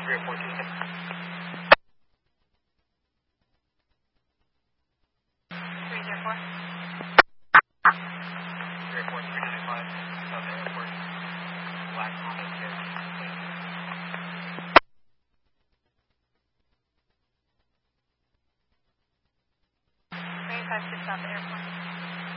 304 Tuesday. 304. 304 395 South Airport. Black Honda Cherokee. 356 South Airport.